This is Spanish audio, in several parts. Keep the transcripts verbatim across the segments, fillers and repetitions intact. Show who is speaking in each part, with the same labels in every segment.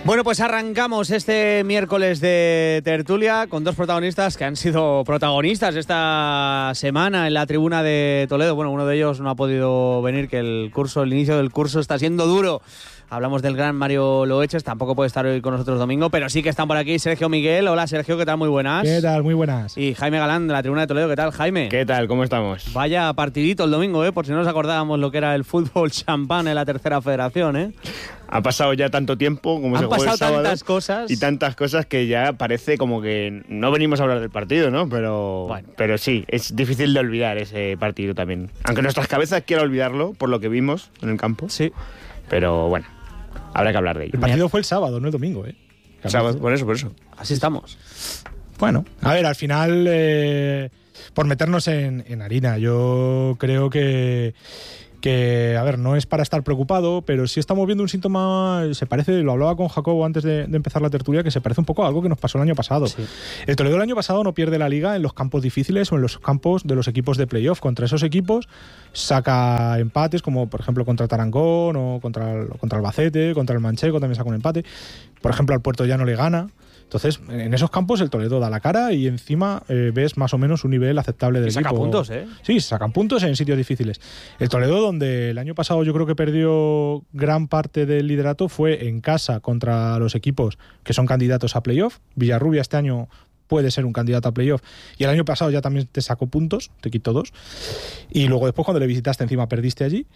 Speaker 1: Bueno, pues arrancamos este miércoles de tertulia con dos protagonistas que han sido protagonistas esta semana en la tribuna de Toledo. Bueno, uno de ellos no ha podido venir, que el curso, el inicio del curso está siendo duro. Hablamos del gran Mario Loeches, tampoco puede estar hoy con nosotros domingo, pero sí que están por aquí Sergio Miguel. Hola Sergio, ¿qué tal? Muy buenas.
Speaker 2: ¿Qué tal? Muy buenas.
Speaker 1: Y Jaime Galán de la tribuna de Toledo, ¿qué tal, Jaime?
Speaker 3: ¿Qué tal? ¿Cómo estamos?
Speaker 1: Vaya partidito el domingo, ¿eh? Por si no nos acordábamos lo que era el fútbol champán en la tercera federación, ¿eh?
Speaker 3: Ha pasado ya tanto tiempo como
Speaker 1: Han
Speaker 3: se juega el sábado. Han
Speaker 1: pasado tantas cosas.
Speaker 3: Y tantas cosas que ya parece como que no venimos a hablar del partido, ¿no? Pero, bueno. pero sí, es difícil de olvidar ese partido también. Aunque nuestras cabezas quieran olvidarlo por lo que vimos en el campo.
Speaker 1: Sí.
Speaker 3: Pero bueno, habrá que hablar de ello.
Speaker 2: El partido fue el sábado, no el domingo, ¿eh?
Speaker 3: Sábado, por eso, por eso.
Speaker 1: Así estamos.
Speaker 2: Bueno, a ver, al final, eh, por meternos en, en harina, yo creo que... que, a ver, no es para estar preocupado, pero sí estamos viendo un síntoma, se parece, lo hablaba con Jacobo antes de, de empezar la tertulia, que se parece un poco a algo que nos pasó el año pasado. Sí. El Toledo el año pasado no pierde la liga en los campos difíciles o en los campos de los equipos de playoff. Contra esos equipos saca empates, como por ejemplo contra Tarancón o contra el, contra Albacete, contra el Manchego también saca un empate. Por ejemplo, al Puerto Llano le gana. Entonces, en esos campos el Toledo da la cara y encima eh, ves más o menos un nivel aceptable del
Speaker 1: y saca
Speaker 2: equipo.
Speaker 1: puntos, ¿eh?
Speaker 2: Sí, sacan puntos en sitios difíciles. El Toledo, donde el año pasado yo creo que perdió gran parte del liderato, fue en casa contra los equipos que son candidatos a playoff. Villarrubia este año puede ser un candidato a playoff. Y el año pasado ya también te sacó puntos, te quitó dos. Y luego después cuando le visitaste encima perdiste allí.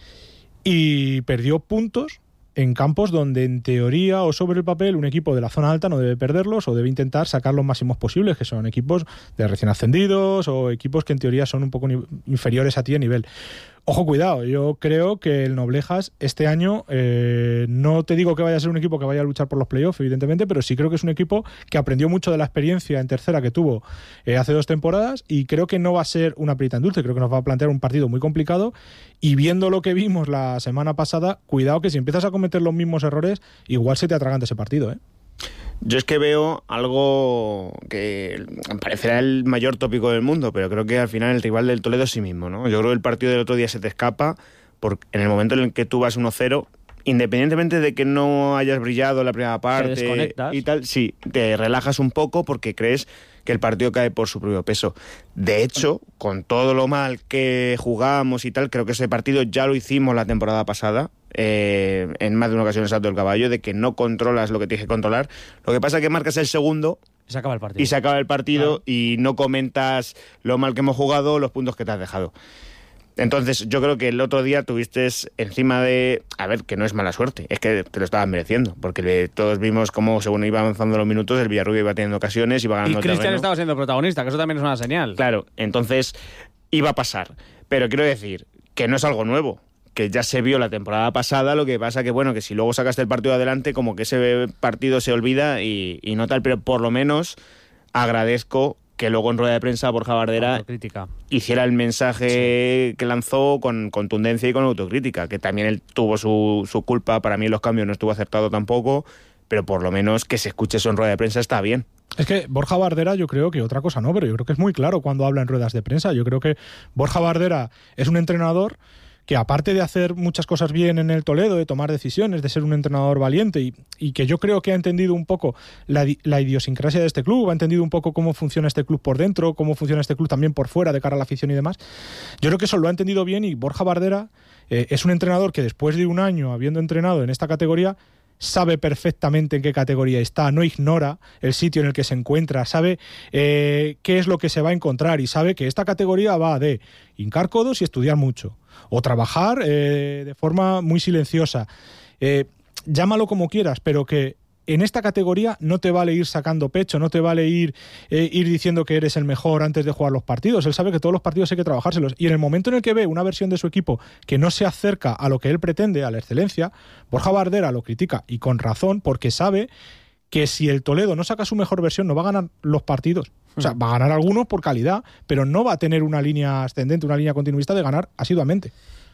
Speaker 2: Y perdió puntos en campos donde en teoría o sobre el papel un equipo de la zona alta no debe perderlos o debe intentar sacar los máximos posibles, que son equipos de recién ascendidos o equipos que en teoría son un poco ni- inferiores a ti a nivel. Ojo, cuidado, yo creo que el Noblejas este año, eh, no te digo que vaya a ser un equipo que vaya a luchar por los playoffs, evidentemente, pero sí creo que es un equipo que aprendió mucho de la experiencia en tercera que tuvo eh, hace dos temporadas y creo que no va a ser una perita en dulce, creo que nos va a plantear un partido muy complicado y viendo lo que vimos la semana pasada, cuidado que si empiezas a cometer los mismos errores, igual se te atraganta ese partido, ¿eh?
Speaker 3: Yo es que veo algo que parecerá el mayor tópico del mundo, pero creo que al final el rival del Toledo es sí mismo, ¿no? Yo creo que el partido del otro día se te escapa porque en el momento en el que tú vas uno cero, independientemente de que no hayas brillado en la primera parte y tal, sí, te relajas un poco porque crees que el partido cae por su propio peso. De hecho, con todo lo mal que jugamos y tal, creo que ese partido ya lo hicimos la temporada pasada, eh, en más de una ocasión salto del caballo, de que no controlas lo que tienes que controlar. Lo que pasa es que marcas el segundo
Speaker 1: y se acaba el partido,
Speaker 3: y, se acaba el partido claro. Y no comentas lo mal que hemos jugado, los puntos que te has dejado. Entonces, yo creo que el otro día tuviste encima de... A ver, que no es mala suerte, es que te lo estabas mereciendo, porque todos vimos cómo, según iba avanzando los minutos, el Villarrubia iba teniendo ocasiones, iba ganando
Speaker 1: y Cristian
Speaker 3: terreno.
Speaker 1: Estaba siendo protagonista, que eso también es una señal.
Speaker 3: Claro, entonces iba a pasar. Pero quiero decir que no es algo nuevo, que ya se vio la temporada pasada, lo que pasa que, bueno, que si luego sacaste el partido adelante, como que ese partido se olvida y, y no tal, pero por lo menos agradezco que luego en rueda de prensa Borja Bardera hiciera el mensaje sí. que lanzó con contundencia y con autocrítica, que también él tuvo su, su culpa, para mí en los cambios no estuvo acertado tampoco, pero por lo menos que se escuche eso en rueda de prensa está bien.
Speaker 2: Es que Borja Bardera, yo creo que otra cosa no, pero yo creo que es muy claro cuando habla en ruedas de prensa. Yo creo que Borja Bardera es un entrenador que aparte de hacer muchas cosas bien en el Toledo, de tomar decisiones, de ser un entrenador valiente y, y que yo creo que ha entendido un poco la, la idiosincrasia de este club, ha entendido un poco cómo funciona este club por dentro, cómo funciona este club también por fuera de cara a la afición y demás. Yo creo que eso lo ha entendido bien y Borja Bardera eh, es un entrenador que después de un año habiendo entrenado en esta categoría sabe perfectamente en qué categoría está, no ignora el sitio en el que se encuentra, sabe eh, qué es lo que se va a encontrar y sabe que esta categoría va de hincar codos y estudiar mucho, o trabajar eh, de forma muy silenciosa. Eh, llámalo como quieras, pero que en esta categoría no te vale ir sacando pecho, no te vale ir, eh, ir diciendo que eres el mejor antes de jugar los partidos. Él sabe que todos los partidos hay que trabajárselos. Y en el momento en el que ve una versión de su equipo que no se acerca a lo que él pretende, a la excelencia, Borja Bardera lo critica, y con razón, porque sabe que si el Toledo no saca su mejor versión no va a ganar los partidos. O sea, va a ganar algunos por calidad, pero no va a tener una línea ascendente, una línea continuista de ganar asiduamente.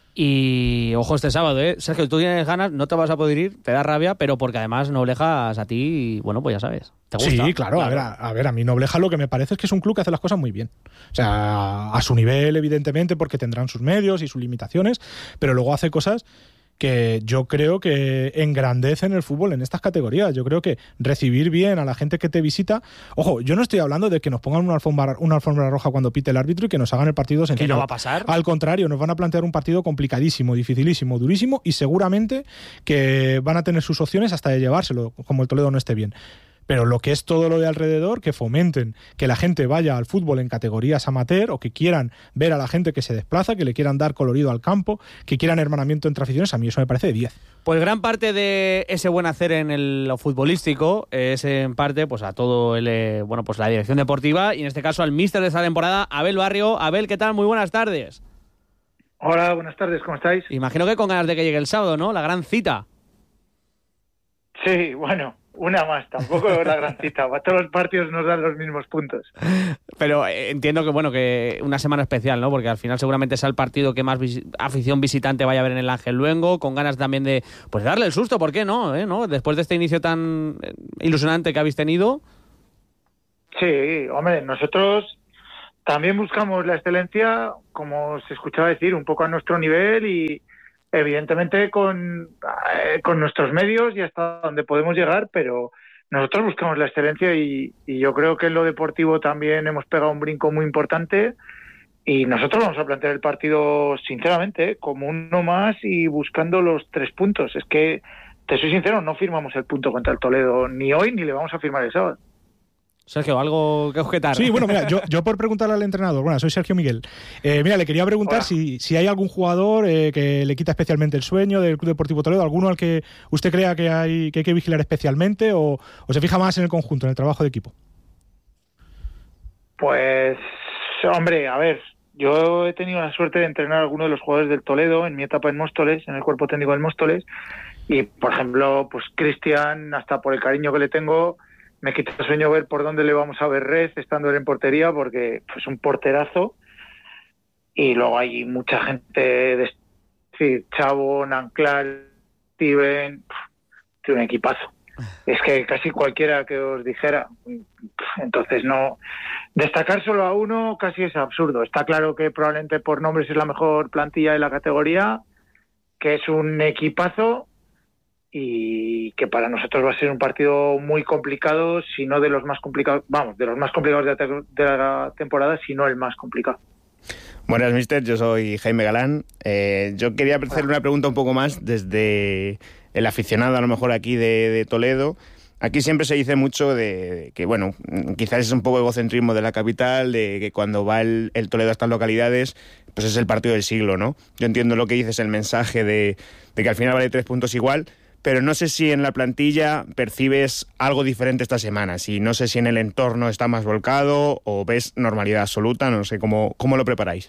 Speaker 1: Y ojo este sábado, ¿eh? Sergio, tú tienes ganas, no te vas a poder ir, te da rabia, pero porque además Noblejas a ti, bueno, pues ya sabes, te gusta.
Speaker 2: Sí, claro, claro. A, ver, a, a ver, a mí Noblejas lo que me parece es que es un club que hace las cosas muy bien. O sea, a su nivel, evidentemente, porque tendrán sus medios y sus limitaciones, pero luego hace cosas que yo creo que engrandecen el fútbol en estas categorías. Yo creo que recibir bien a la gente que te visita... Ojo, yo no estoy hablando de que nos pongan una alfombra, una alfombra roja cuando pite el árbitro y que nos hagan el partido sencillo.
Speaker 1: ¿Que no va a pasar?
Speaker 2: Al contrario, nos van a plantear un partido complicadísimo, dificilísimo, durísimo, y seguramente que van a tener sus opciones hasta de llevárselo, como el Toledo no esté bien. Pero lo que es todo lo de alrededor, que fomenten que la gente vaya al fútbol en categorías amateur o que quieran ver a la gente que se desplaza, que le quieran dar colorido al campo, que quieran hermanamiento entre aficiones, a mí eso me parece de diez.
Speaker 1: Pues gran parte de ese buen hacer en el, lo futbolístico es en parte pues a todo el, eh, bueno, pues la dirección deportiva y en este caso al míster de esta temporada, Abel Barrio. Abel, ¿qué tal? Muy buenas tardes.
Speaker 4: Hola, buenas tardes, ¿cómo estáis?
Speaker 1: Imagino que con ganas de que llegue el sábado, ¿no? La gran cita.
Speaker 4: Sí, bueno, una más, tampoco la gran cita. A todos los partidos nos dan los mismos puntos.
Speaker 1: Pero eh, entiendo que bueno que una semana especial, ¿no? Porque al final seguramente sea el partido que más vis- afición visitante vaya a ver en el Ángel Luengo, con ganas también de pues darle el susto, ¿por qué no? ¿Eh? ¿No? Después de este inicio tan ilusionante que habéis tenido.
Speaker 4: Sí, hombre, nosotros también buscamos la excelencia, como se escuchaba decir, un poco a nuestro nivel y evidentemente con, eh, con nuestros medios y hasta donde podemos llegar, pero nosotros buscamos la excelencia y, y yo creo que en lo deportivo también hemos pegado un brinco muy importante y nosotros vamos a plantear el partido sinceramente ¿eh? como uno más y buscando los tres puntos. Es que, te soy sincero, no firmamos el punto contra el Toledo ni hoy ni le vamos a firmar el sábado.
Speaker 1: Sergio, ¿algo que objetar?
Speaker 2: Sí, bueno, mira, yo, yo por preguntarle al entrenador, bueno, soy Sergio Miguel, eh, mira, le quería preguntar si, si hay algún jugador eh, que le quita especialmente el sueño del Club Deportivo Toledo, alguno al que usted crea que hay que, hay que vigilar especialmente o, o se fija más en el conjunto, en el trabajo de equipo.
Speaker 4: Pues, hombre, a ver, yo he tenido la suerte de entrenar a algunos de los jugadores del Toledo en mi etapa en Móstoles, en el cuerpo técnico del Móstoles, y, por ejemplo, pues Cristian, hasta por el cariño que le tengo, me quita el sueño ver por dónde le vamos a ver red estando él en portería, porque es pues, un porterazo. Y luego hay mucha gente, de, decir, Chavo, Nanclar, Steven, tiene un equipazo. Es que casi cualquiera que os dijera. Entonces, no. Destacar solo a uno casi es absurdo. Está claro que probablemente por nombres es la mejor plantilla de la categoría, que es un equipazo. Y que para nosotros va a ser un partido muy complicado, si no de los más complicados, vamos, de los más complicados de la, te- de la temporada, si no el más complicado.
Speaker 3: Buenas, mister, yo soy Jaime Galán. Eh, yo quería hacerle una pregunta un poco más desde el aficionado, a lo mejor aquí de, de Toledo. Aquí siempre se dice mucho de que, bueno, quizás es un poco egocentrismo de la capital, de que cuando va el, el Toledo a estas localidades, pues es el partido del siglo, ¿no? Yo entiendo lo que dices, el mensaje de, de que al final vale tres puntos igual, pero no sé si en la plantilla percibes algo diferente esta semana, si no sé si en el entorno está más volcado o ves normalidad absoluta, no sé cómo, cómo lo preparáis.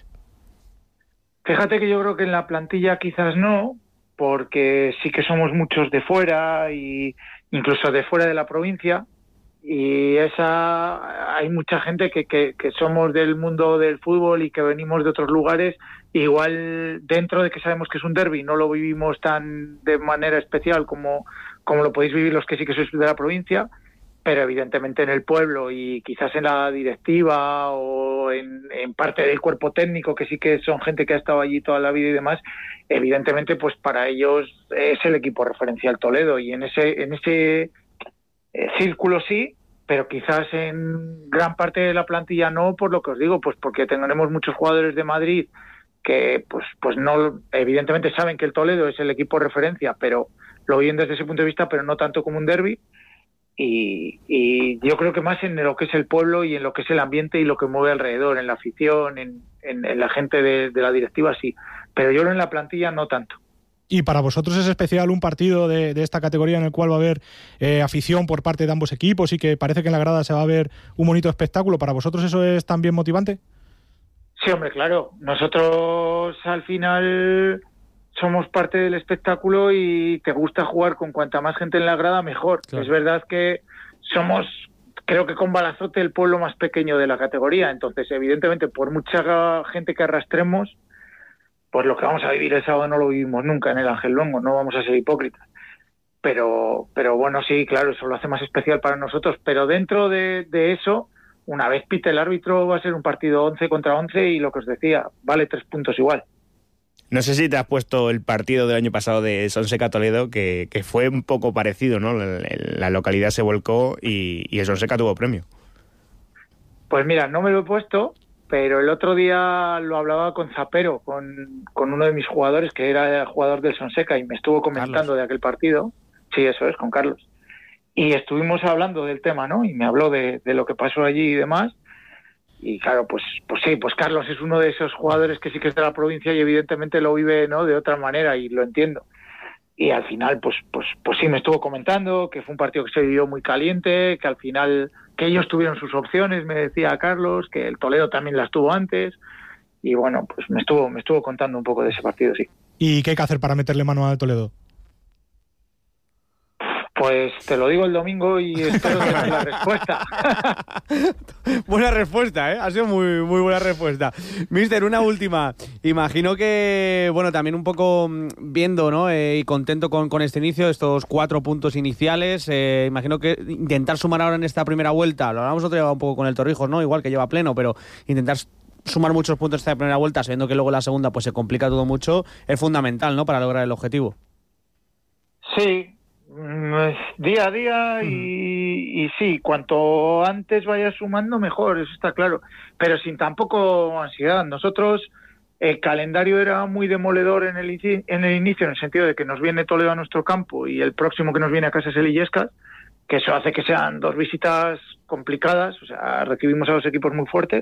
Speaker 4: Fíjate que yo creo que en la plantilla quizás no, porque sí que somos muchos de fuera y incluso de fuera de la provincia, y esa hay mucha gente que, que, que somos del mundo del fútbol y que venimos de otros lugares. Igual dentro de que sabemos que es un derbi no lo vivimos tan de manera especial como, como lo podéis vivir los que sí que sois de la provincia, pero evidentemente en el pueblo y quizás en la directiva o en, en parte del cuerpo técnico, que sí que son gente que ha estado allí toda la vida y demás, evidentemente pues para ellos es el equipo referencial Toledo, y en ese, en ese eh, círculo sí, pero quizás en gran parte de la plantilla no, por lo que os digo, pues porque tenemos muchos jugadores de Madrid que pues pues no, evidentemente saben que el Toledo es el equipo referencia, pero lo viven desde ese punto de vista, pero no tanto como un derbi. Y, y yo creo que más en lo que es el pueblo y en lo que es el ambiente y lo que mueve alrededor, en la afición, en, en, en la gente de, de la directiva, sí. Pero yo en la plantilla no tanto.
Speaker 2: Y para vosotros es especial un partido de, de esta categoría en el cual va a haber eh, afición por parte de ambos equipos y que parece que en la grada se va a ver un bonito espectáculo. ¿Para vosotros eso es también motivante?
Speaker 4: Sí, hombre, claro. Nosotros al final somos parte del espectáculo y te gusta jugar con cuanta más gente en la grada, mejor. Claro. Es verdad que somos, creo que con Balazote, el pueblo más pequeño de la categoría. Entonces, evidentemente, por mucha gente que arrastremos, pues lo que vamos a vivir el sábado no lo vivimos nunca en el Ángel Luengo, no vamos a ser hipócritas. Pero, pero bueno, sí, claro, eso lo hace más especial para nosotros. Pero dentro de, de eso, una vez pite el árbitro, va a ser un partido once contra once y lo que os decía, vale tres puntos igual.
Speaker 3: No sé si te has puesto el partido del año pasado de Sonseca Toledo, que, que fue un poco parecido, ¿no? La, la localidad se volcó y, y el Sonseca tuvo premio.
Speaker 4: Pues mira, no me lo he puesto, pero el otro día lo hablaba con Zapero, con, con uno de mis jugadores, que era jugador del Sonseca, y me estuvo comentando Carlos. de aquel partido. Sí, eso es, con Carlos. Y estuvimos hablando del tema, ¿no? Y me habló de, de lo que pasó allí y demás. Y claro, pues pues sí, pues Carlos es uno de esos jugadores que sí que es de la provincia y evidentemente lo vive, ¿no?, de otra manera, y lo entiendo. Y al final, pues pues pues sí, me estuvo comentando que fue un partido que se vivió muy caliente, que al final, que ellos tuvieron sus opciones, me decía Carlos, que el Toledo también las tuvo antes, y bueno, pues me estuvo me estuvo contando un poco de ese partido, sí.
Speaker 2: ¿Y qué hay que hacer para meterle mano al Toledo?
Speaker 4: Pues te lo digo el domingo y espero tener la respuesta.
Speaker 1: Buena respuesta, ¿eh? Ha sido muy, muy buena respuesta. Mister, una última. Imagino que, bueno, también un poco viendo, ¿no? Eh, y contento con, con este inicio, estos cuatro puntos iniciales. Eh, imagino que intentar sumar ahora en esta primera vuelta, lo hablamos otro día un poco con el Torrijos, ¿no? Igual que lleva pleno, pero intentar sumar muchos puntos en esta primera vuelta, sabiendo que luego la segunda pues se complica todo mucho, es fundamental, ¿no?, para lograr el objetivo.
Speaker 4: Sí. Día a día y, y sí, cuanto antes vayas sumando mejor, eso está claro, pero sin tampoco ansiedad. Nosotros el calendario era muy demoledor en el, en el inicio, en el sentido de que nos viene Toledo a nuestro campo y el próximo que nos viene a casa es el Illescas, que eso hace que sean dos visitas complicadas, o sea, recibimos a dos equipos muy fuertes,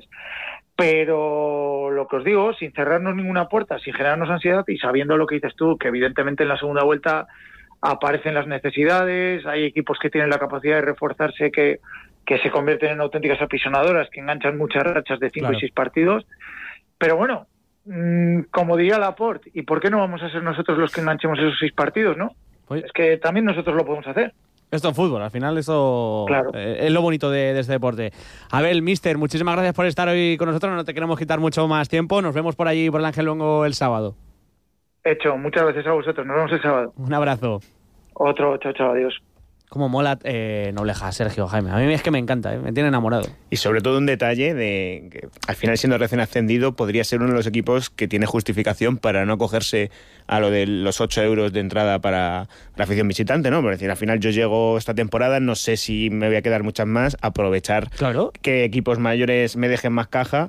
Speaker 4: pero lo que os digo, sin cerrarnos ninguna puerta, sin generarnos ansiedad y sabiendo lo que dices tú, que evidentemente en la segunda vuelta aparecen las necesidades, hay equipos que tienen la capacidad de reforzarse que, que se convierten en auténticas apisonadoras, que enganchan muchas rachas de cinco claro. y seis partidos, pero bueno, mmm, como diría Laporte, ¿y por qué no vamos a ser nosotros los que enganchemos esos seis partidos, no? Oye. Es que también nosotros lo podemos hacer.
Speaker 1: Esto es fútbol, al final eso claro. eh, es lo bonito de, de este deporte. Abel, mister, muchísimas gracias por estar hoy con nosotros, no te queremos quitar mucho más tiempo, nos vemos por allí por el Ángel Luengo el sábado.
Speaker 4: Hecho, muchas gracias a vosotros, nos vemos el sábado.
Speaker 1: Un abrazo.
Speaker 4: Otro, chao, chao, adiós.
Speaker 1: Cómo mola eh, Nobleja, Sergio, Jaime. A mí es que me encanta, ¿eh? Me tiene enamorado.
Speaker 3: Y sobre todo un detalle de que al final, siendo recién ascendido, podría ser uno de los equipos que tiene justificación para no acogerse a lo de los ocho euros de entrada para la afición visitante, ¿no? Por decir, al final yo llego esta temporada, no sé si me voy a quedar muchas más, aprovechar
Speaker 1: claro.
Speaker 3: que equipos mayores me dejen más caja.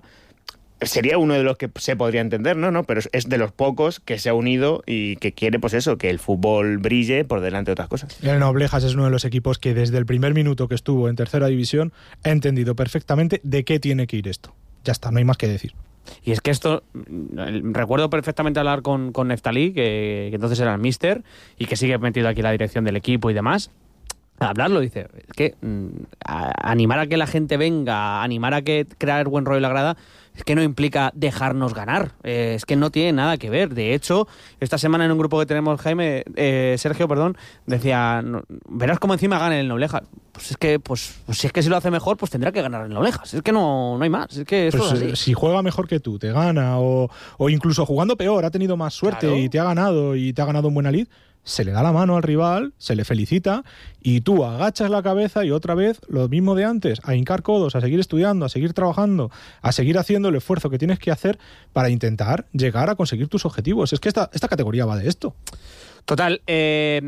Speaker 3: Sería uno de los que se podría entender, ¿no? ¿no? Pero es de los pocos que se ha unido y que quiere, pues eso, que el fútbol brille por delante de otras cosas.
Speaker 2: El Noblejas es uno de los equipos que desde el primer minuto que estuvo en tercera división ha entendido perfectamente de qué tiene que ir esto. Ya está, no hay más que decir.
Speaker 1: Y es que esto, recuerdo perfectamente hablar con, con Neftalí, que, que entonces era el míster, y que sigue metido aquí en la dirección del equipo y demás. A hablarlo, dice, es que mm, a, animar a que la gente venga, animar a que crear buen rollo en la grada, es que no implica dejarnos ganar, eh, es que no tiene nada que ver. De hecho, esta semana en un grupo que tenemos, Jaime, eh, Sergio, perdón, decía, no, verás cómo encima gana el Noblejas. Pues es que, pues, pues si es que si lo hace mejor, pues tendrá que ganar el Noblejas. Es que no, no hay más, es que eso
Speaker 2: pues,
Speaker 1: es así.
Speaker 2: Si juega mejor que tú, te gana, o, o incluso jugando peor, ha tenido más suerte claro. y te ha ganado, y te ha ganado un buena lid, se le da la mano al rival, se le felicita y tú agachas la cabeza y otra vez lo mismo de antes, a hincar codos, a seguir estudiando, a seguir trabajando, a seguir haciendo el esfuerzo que tienes que hacer para intentar llegar a conseguir tus objetivos. Es que esta, esta categoría va de esto.
Speaker 1: Total, eh,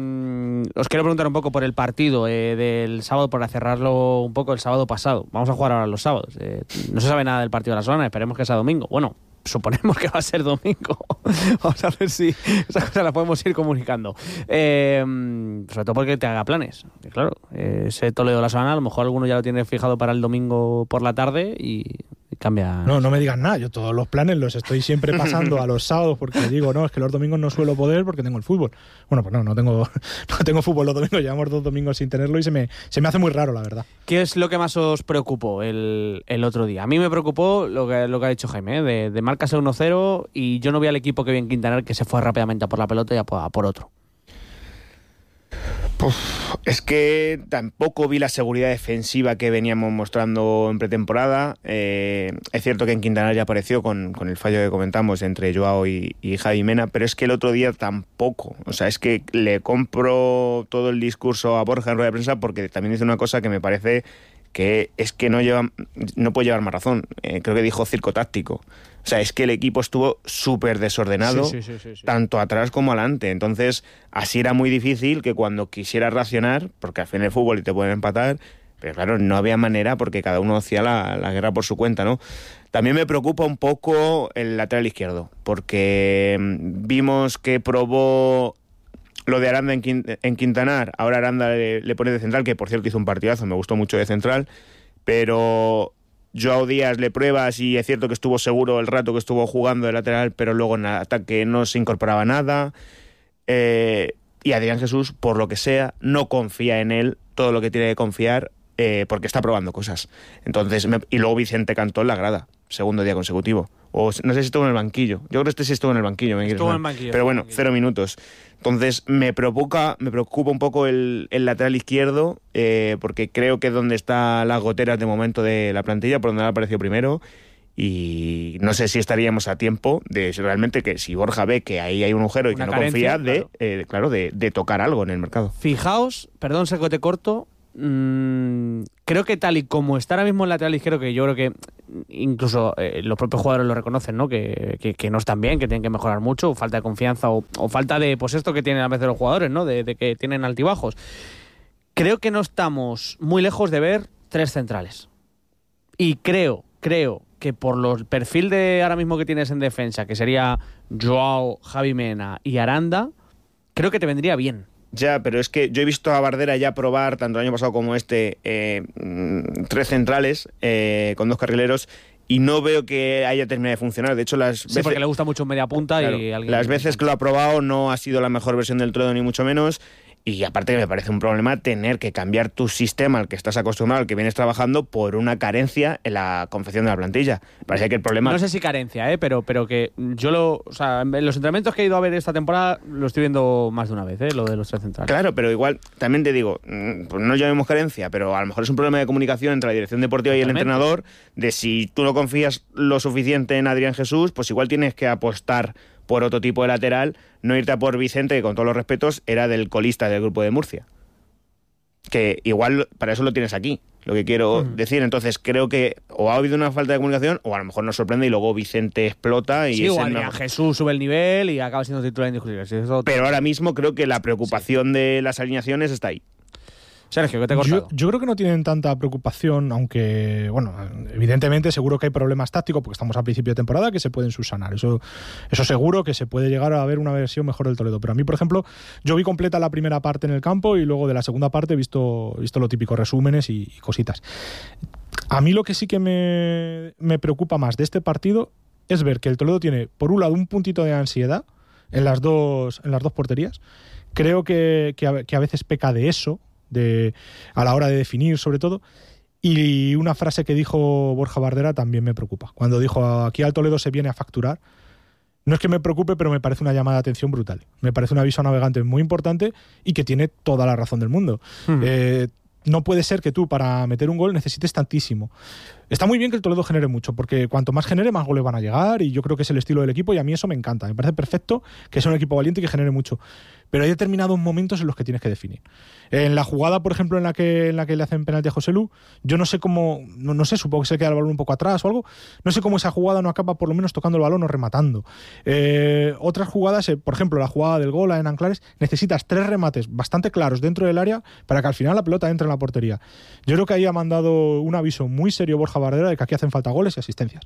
Speaker 1: os quiero preguntar un poco por el partido eh, del sábado, para cerrarlo un poco el sábado pasado. Vamos a jugar ahora los sábados. Eh, no se sabe nada del partido de la Solana, esperemos que sea domingo. Bueno, suponemos que va a ser domingo. Vamos a ver si esa cosa la podemos ir comunicando. Eh, sobre todo porque te haga planes. Que claro, eh, ese Toledo de la Solana, a lo mejor alguno ya lo tiene fijado para el domingo por la tarde y cambia.
Speaker 2: No, no me digas nada. Yo todos los planes los estoy siempre pasando a los sábados porque digo, no, es que los domingos no suelo poder porque tengo el fútbol. Bueno, pues no, no tengo, no tengo fútbol los domingos. Llevamos dos domingos sin tenerlo y se me, se me hace muy raro, la verdad.
Speaker 1: ¿Qué es lo que más os preocupó el, el otro día? A mí me preocupó lo que, lo que ha dicho Jaime, ¿eh? de, de marcarse uno cero y yo no vi al equipo que vi en Quintanar que se fue rápidamente a por la pelota y a por, a por otro.
Speaker 3: Uf, es que tampoco vi la seguridad defensiva que veníamos mostrando en pretemporada. Eh, es cierto que en Quintanar ya apareció con, con el fallo que comentamos entre Joao y, y Javi Mena, pero es que el otro día tampoco. O sea, es que le compro todo el discurso a Borja en rueda de prensa porque también dice una cosa que me parece que es que no lleva, no puede llevar más razón. Eh, creo que dijo circo táctico. O sea, es que el equipo estuvo súper desordenado, sí, sí, sí, sí, sí. tanto atrás como adelante. Entonces, así era muy difícil que cuando quisieras reaccionar, porque al fin el fútbol y te pueden empatar, pero claro, no había manera porque cada uno hacía la, la guerra por su cuenta, ¿no? También me preocupa un poco el lateral izquierdo, porque vimos que probó lo de Aranda en, Quint- en Quintanar, ahora Aranda le, le pone de central, que por cierto hizo un partidazo, me gustó mucho de central, pero Joao Díaz le pruebas y es cierto que estuvo seguro el rato que estuvo jugando de lateral, pero luego en ataque no se incorporaba nada, eh, y Adrián Jesús, por lo que sea, no confía en él todo lo que tiene que confiar, eh, porque está probando cosas. Entonces, me, y luego Vicente Cantó en la grada, segundo día consecutivo. O no sé si estuvo en el banquillo. Yo creo que este sí estuvo en el banquillo. Me
Speaker 1: estuvo en el banquillo.
Speaker 3: Pero bueno,
Speaker 1: banquillo.
Speaker 3: cero minutos. Entonces me preocupa, me preocupa un poco el, el lateral izquierdo, eh, porque creo que es donde están las goteras de momento de la plantilla, por donde ha aparecido primero. Y no sé si estaríamos a tiempo de realmente que si Borja ve que ahí hay un agujero y Una que no carencia, confía, de, claro, eh, claro de, de tocar algo en el mercado.
Speaker 1: Fijaos, perdón, secote corto. Mm, creo que tal y como está ahora mismo el lateral izquierdo, que yo creo que incluso eh, los propios jugadores lo reconocen, ¿no? Que, que, que no están bien, que tienen que mejorar mucho, o falta de confianza o, o falta de, pues esto que tienen a veces los jugadores, ¿no? De, de que tienen altibajos. Creo que no estamos muy lejos de ver tres centrales. Y creo, creo que por los, el perfil de ahora mismo que tienes en defensa, que sería Joao, Javi Mena y Aranda, creo que te vendría bien.
Speaker 3: Ya, pero es que yo he visto a Bardera ya probar, tanto el año pasado como este, eh, tres centrales eh, con dos carrileros, y no veo que haya terminado de funcionar. De hecho, las
Speaker 1: sí,
Speaker 3: veces,
Speaker 1: porque le gusta mucho media punta, claro, y alguien
Speaker 3: las veces que lo ha probado no ha sido la mejor versión del Toledo, ni mucho menos. Y aparte que me parece un problema tener que cambiar tu sistema al que estás acostumbrado, al que vienes trabajando, por una carencia en la confección de la plantilla. Me parece que el problema...
Speaker 1: No sé si carencia, ¿eh? pero, pero que yo lo... O sea, en los entrenamientos que he ido a ver esta temporada lo estoy viendo más de una vez, ¿eh? Lo de los tres centrales.
Speaker 3: Claro, pero igual, también te digo, pues no llamemos carencia, pero a lo mejor es un problema de comunicación entre la dirección deportiva Totalmente. y el entrenador, de si tú no confías lo suficiente en Adrián Jesús, pues igual tienes que apostar por otro tipo de lateral, no irte a por Vicente, que con todos los respetos era del colista del grupo de Murcia. Que igual para eso lo tienes aquí, lo que quiero mm. decir. Entonces creo que o ha habido una falta de comunicación o a lo mejor nos sorprende y luego Vicente explota. Y
Speaker 1: sí,
Speaker 3: es
Speaker 1: o
Speaker 3: el
Speaker 1: Adrián
Speaker 3: mejor.
Speaker 1: Jesús sube el nivel y acaba siendo titular indiscutible. Sí, eso...
Speaker 3: Pero ahora mismo creo que la preocupación sí. de las alineaciones está ahí.
Speaker 1: Sergio, que te he cortado.
Speaker 2: Yo, yo creo que no tienen tanta preocupación, aunque, bueno, evidentemente seguro que hay problemas tácticos, porque estamos a principio de temporada, que se pueden subsanar. Eso, eso seguro que se puede llegar a ver una versión mejor del Toledo. Pero a mí, por ejemplo, yo vi completa la primera parte en el campo y luego de la segunda parte he visto, visto lo típico, resúmenes y, y cositas. A mí lo que sí que me, me preocupa más de este partido es ver que el Toledo tiene, por un lado, un puntito de ansiedad en las dos, en las dos porterías. Creo que, que, a, que a veces peca de eso, De, a la hora de definir sobre todo, y una frase que dijo Borja Bardera también me preocupa, cuando dijo aquí al Toledo se viene a facturar. No es que me preocupe, pero me parece una llamada de atención brutal, me parece un aviso a navegantes muy importante y que tiene toda la razón del mundo. hmm. eh, no puede ser que tú para meter un gol necesites tantísimo. Está muy bien que el Toledo genere mucho, porque cuanto más genere, más goles van a llegar, y yo creo que es el estilo del equipo, y a mí eso me encanta. Me parece perfecto que sea un equipo valiente y que genere mucho. Pero hay determinados momentos en los que tienes que definir. En la jugada, por ejemplo, en la que, en la que le hacen penalti a Joselu, yo no sé cómo, no, no sé, supongo que se queda el balón un poco atrás o algo, no sé cómo esa jugada no acaba por lo menos tocando el balón o rematando. Eh, otras jugadas, eh, por ejemplo, la jugada del gol en Anclares, necesitas tres remates bastante claros dentro del área para que al final la pelota entre en la portería. Yo creo que ahí ha mandado un aviso muy serio Borja Bardera de que aquí hacen falta goles y asistencias.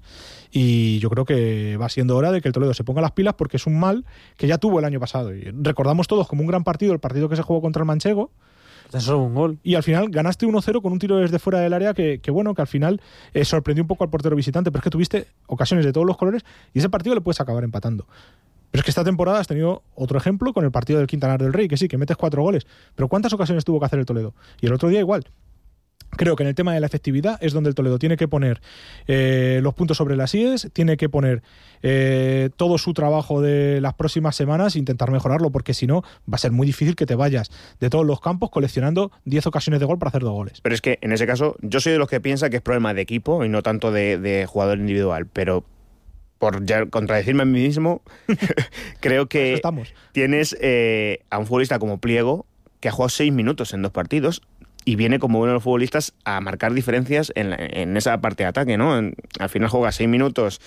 Speaker 2: Y yo creo que va siendo hora de que el Toledo se ponga las pilas, porque es un mal que ya tuvo el año pasado. Y recordamos todos como un gran partido el partido que se jugó contra el Manchego.
Speaker 1: Eso es un gol.
Speaker 2: Y al final ganaste uno cero con un tiro desde fuera del área que, que bueno, que al final eh, sorprendió un poco al portero visitante, pero es que tuviste ocasiones de todos los colores y ese partido le puedes acabar empatando. Pero es que esta temporada has tenido otro ejemplo con el partido del Quintanar del Rey, que sí, que metes cuatro goles. Pero ¿cuántas ocasiones tuvo que hacer el Toledo? Y el otro día igual. Creo que en el tema de la efectividad es donde el Toledo tiene que poner eh, los puntos sobre las íes, tiene que poner eh, todo su trabajo de las próximas semanas e intentar mejorarlo, porque si no va a ser muy difícil que te vayas de todos los campos coleccionando diez ocasiones de gol para hacer dos goles.
Speaker 3: Pero es que en ese caso yo soy de los que piensa que es problema de equipo y no tanto de, de jugador individual, pero por ya contradecirme a mí mismo creo que tienes eh, a un futbolista como Pliego que ha jugado seis minutos en dos partidos. y viene como uno de los futbolistas a marcar diferencias en, la, en esa parte de ataque, ¿no? En, al final juega seis minutos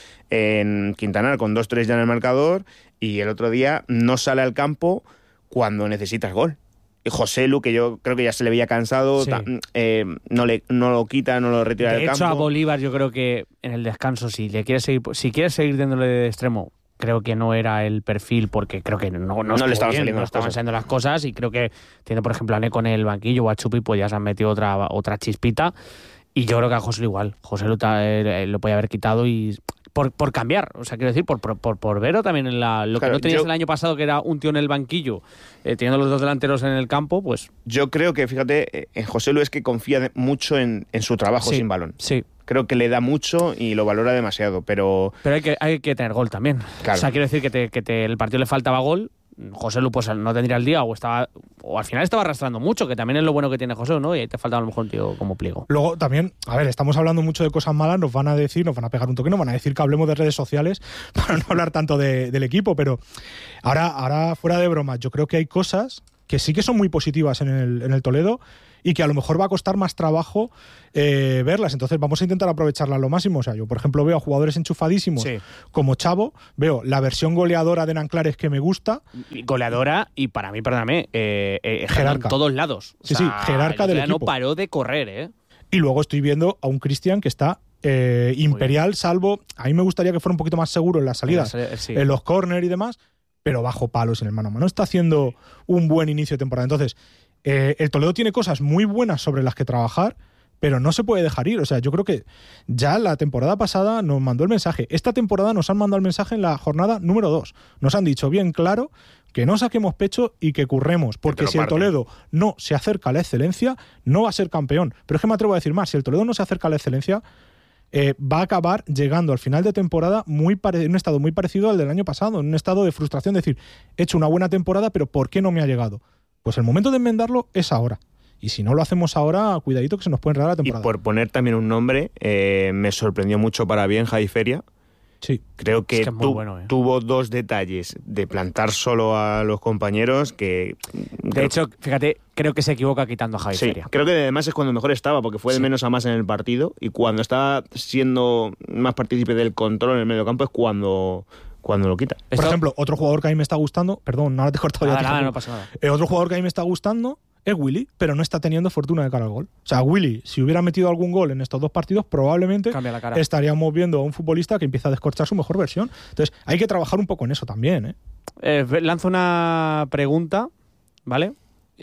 Speaker 3: en Quintanar con dos tres ya en el marcador y el otro día no sale al campo cuando necesitas gol. Y José Lu, que yo creo que ya se le veía cansado,
Speaker 1: Sí.
Speaker 3: ta, eh, no, le, no lo quita, no lo retira
Speaker 1: De
Speaker 3: del
Speaker 1: hecho,
Speaker 3: campo.
Speaker 1: a Bolívar yo creo que en el descanso, si le quiere seguir, si quiere seguir dándole de extremo, creo que no era el perfil, porque creo que no, no,
Speaker 3: No
Speaker 1: estuvo
Speaker 3: le estaban
Speaker 1: bien,
Speaker 3: saliendo
Speaker 1: no
Speaker 3: las
Speaker 1: estaban
Speaker 3: cosas.
Speaker 1: saliendo las cosas, y creo que tiene, por ejemplo, a Neco en el banquillo o a Chupi, pues ya se han metido otra, otra chispita, y yo creo que a José Lu igual. José Lu ta- eh, lo podía haber quitado y... Por, por cambiar, o sea, quiero decir, por, por, por, por Vero también en la, lo
Speaker 3: Claro,
Speaker 1: que no tenías
Speaker 3: yo-
Speaker 1: el año pasado, que era un tío en el banquillo, eh, teniendo los dos delanteros en el campo, pues...
Speaker 3: Yo creo que, fíjate, en José Lu es que confía de- mucho en, en su trabajo
Speaker 1: Sí,
Speaker 3: sin balón.
Speaker 1: Sí,
Speaker 3: Creo que le da mucho y lo valora demasiado, pero
Speaker 1: pero hay que, hay que tener gol también.
Speaker 3: Claro.
Speaker 1: O sea, quiero decir que, te, que te, el partido le faltaba gol, José Lu pues no tendría el día, o estaba o al final estaba arrastrando mucho, que también es lo bueno que tiene José Lu, ¿no? Y ahí te faltaba a lo mejor un tío como Pliego.
Speaker 2: Luego también, a ver, estamos hablando mucho de cosas malas, nos van a decir, nos van a pegar un toque, nos van a decir que hablemos de redes sociales para no hablar tanto de- del equipo, pero ahora, ahora fuera de bromas, yo creo que hay cosas que sí que son muy positivas en el, en el Toledo y que a lo mejor va a costar más trabajo eh, verlas. Entonces vamos a intentar aprovecharlas lo máximo. O sea, yo por ejemplo veo a jugadores enchufadísimos
Speaker 1: Sí.
Speaker 2: como Chavo, veo la versión goleadora de Nanclares que me gusta.
Speaker 1: Y goleadora y para mí, perdóname, eh, eh,
Speaker 2: Jerarca.
Speaker 1: en todos lados. O
Speaker 2: Sí, sí,
Speaker 1: sea,
Speaker 2: jerarca
Speaker 1: el
Speaker 2: del
Speaker 1: otro día
Speaker 2: equipo.
Speaker 1: No paró de correr, ¿eh?
Speaker 2: Y luego estoy viendo a un Cristian que está eh, imperial, salvo, a mí me gustaría que fuera un poquito más seguro en las salidas,
Speaker 1: Sí.
Speaker 2: en los córner y demás, pero bajo palos en el mano a mano. Está haciendo un buen inicio de temporada. Entonces, eh, el Toledo tiene cosas muy buenas sobre las que trabajar, pero no se puede dejar ir. O sea, yo creo que ya la temporada pasada nos mandó el mensaje. Esta temporada nos han mandado el mensaje en la jornada número dos. Nos han dicho bien claro que no saquemos pecho y que curremos, porque
Speaker 3: lo
Speaker 2: si el
Speaker 3: parten.
Speaker 2: Toledo no se acerca a la excelencia, no va a ser campeón. Pero es que me atrevo a decir más, si el Toledo no se acerca a la excelencia, eh, va a acabar llegando al final de temporada muy pare- en un estado muy parecido al del año pasado, en un estado de frustración, decir, he hecho una buena temporada, pero ¿por qué no me ha llegado? Pues el momento de enmendarlo es ahora. Y si no lo hacemos ahora, cuidadito que se nos puede enredar la
Speaker 3: y
Speaker 2: temporada.
Speaker 3: por poner también un nombre, eh, me sorprendió mucho para bien Javi Feria.
Speaker 2: Sí.
Speaker 3: Creo que,
Speaker 1: Es que es muy
Speaker 3: tu-
Speaker 1: bueno, eh.
Speaker 3: tuvo dos detalles de plantar solo a los compañeros que...
Speaker 1: De hecho, fíjate, creo que se equivoca quitando a Javi
Speaker 3: Sí,
Speaker 1: Feria.
Speaker 3: creo que además es cuando mejor estaba, porque fue de
Speaker 1: Sí.
Speaker 3: menos a más en el partido, y cuando estaba siendo más partícipe del control en el medio campo es cuando, cuando lo quita.
Speaker 2: Por
Speaker 1: Esto-
Speaker 2: ejemplo, otro jugador que a mí me está gustando, perdón, ahora te he cortado ya.
Speaker 1: Nada,
Speaker 2: te
Speaker 1: nada,
Speaker 2: dejo.
Speaker 1: no pasa nada.
Speaker 2: Eh, otro jugador que a mí me está gustando es Willy, pero no está teniendo fortuna de cara al gol. O sea, Willy, si hubiera metido algún gol en estos dos partidos, probablemente
Speaker 1: Cambia la cara.
Speaker 2: estaríamos viendo a un futbolista que empieza a descorchar su mejor versión. Entonces, hay que trabajar un poco en eso también, ¿eh?
Speaker 1: Eh, lanzo una pregunta, ¿vale?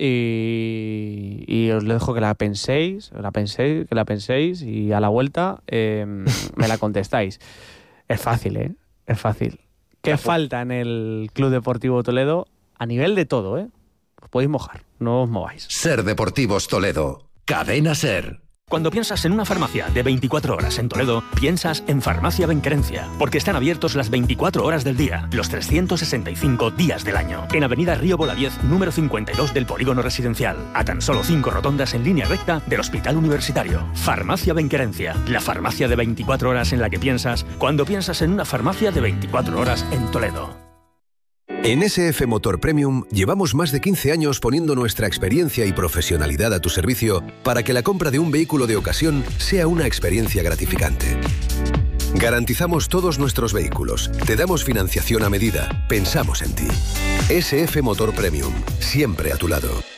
Speaker 1: Y, y os dejo que la penséis, la penséis, que la penséis y a la vuelta eh, me la contestáis. Es fácil, ¿eh? Es fácil. ¿Qué falta en el Club Deportivo Toledo a nivel de todo, eh? Os podéis mojar, no os mováis.
Speaker 5: Ser Deportivos Toledo. Cadena Ser.
Speaker 6: Cuando piensas en una farmacia de veinticuatro horas en Toledo, piensas en Farmacia Benquerencia, porque están abiertos las veinticuatro horas del día, los trescientos sesenta y cinco días del año. En Avenida Río Bolaviez, número cincuenta y dos del Polígono Residencial, a tan solo cinco rotondas en línea recta del Hospital Universitario. Farmacia Benquerencia, la farmacia de veinticuatro horas en la que piensas cuando piensas en una farmacia de veinticuatro horas en Toledo.
Speaker 5: En S F Motor Premium llevamos más de quince años poniendo nuestra experiencia y profesionalidad a tu servicio para que la compra de un vehículo de ocasión sea una experiencia gratificante. Garantizamos todos nuestros vehículos, te damos financiación a medida, pensamos en ti. S F Motor Premium, siempre a tu lado.